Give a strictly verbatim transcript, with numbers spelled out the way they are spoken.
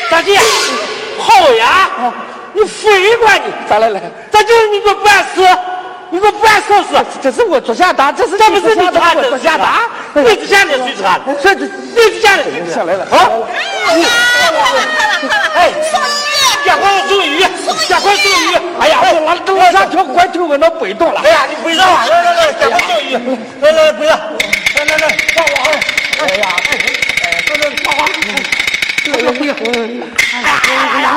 大姐，好呀，你废话你咋来了？ 这就是你给我办事，你给我办手事。 这是我做下达，这是这不是你穿的做下达， 你之前的谁穿？ 这这你之前的谁下来了？ 好， 哎呀，快了快了快了！ 哎， 送鱼， 赶快送鱼，赶快送鱼！ 哎呀，我拉我上条快头闻到北动了。 哎呀，你背上吧，来来来，赶快送鱼，来来背上，来来来，放我啊！哎呀，哎，这这放我，这个不行，哎呀。